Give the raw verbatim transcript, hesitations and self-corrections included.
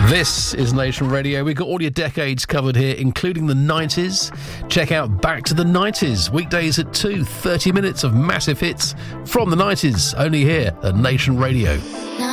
This is Nation Radio. We've got all your decades covered here, including the nineties. Check out Back to the nineties, weekdays at two, thirty minutes of massive hits from the nineties, only here at Nation Radio.